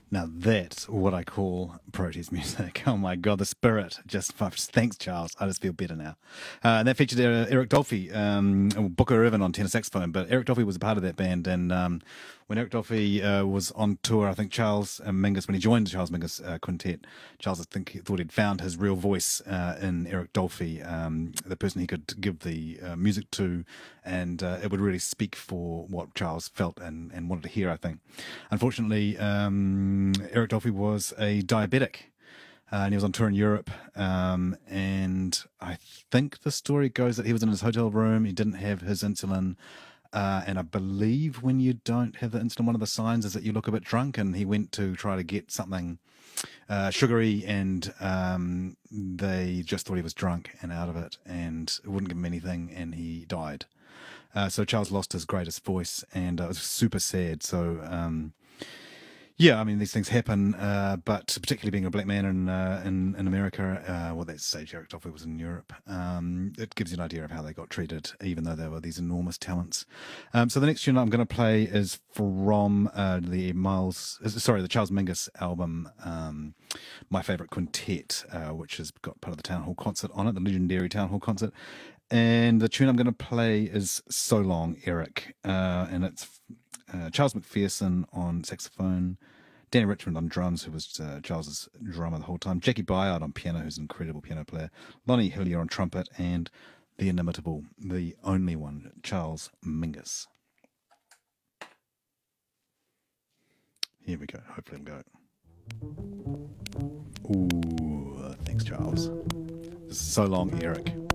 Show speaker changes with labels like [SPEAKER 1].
[SPEAKER 1] Now that's what I call protest music. Oh my God, the spirit. Just thanks, Charles. I just feel better now. And that featured Eric Dolphy, Booker Irvin on tenor saxophone. But Eric Dolphy was a part of that band. And when Eric Dolphy was on tour, I think Charles Mingus, when he joined the Charles Mingus Quintet, Charles, I think, he thought he'd found his real voice in Eric Dolphy, the person he could give the music to, and it would really speak for what Charles felt and wanted to hear, I think. Unfortunately, Eric Dolphy was a diabetic. And he was on tour in Europe. And I think the story goes that he was in his hotel room. He didn't have his insulin. And I believe when you don't have the insulin, one of the signs is that you look a bit drunk. And he went to try to get something sugary, and they just thought he was drunk and out of it, and it wouldn't give him anything, and he died. So Charles lost his greatest voice, and it was super sad. So yeah, I mean, these things happen, but particularly being a black man in America, well, that stage Eric Dolphy was in Europe, it gives you an idea of how they got treated, even though they were these enormous talents. So the next tune I'm going to play is from the Charles Mingus album, My Favourite Quintet, which has got part of the Town Hall concert on it, the legendary Town Hall concert. And the tune I'm going to play is So Long, Eric, and it's Charles McPherson on saxophone, Danny Richmond on drums, who was Charles's drummer the whole time, Jackie Byard on piano, who's an incredible piano player, Lonnie Hillier on trumpet, and the inimitable, the only one, Charles Mingus. Here we go. Hopefully it'll go. Ooh, thanks, Charles. So long, Eric.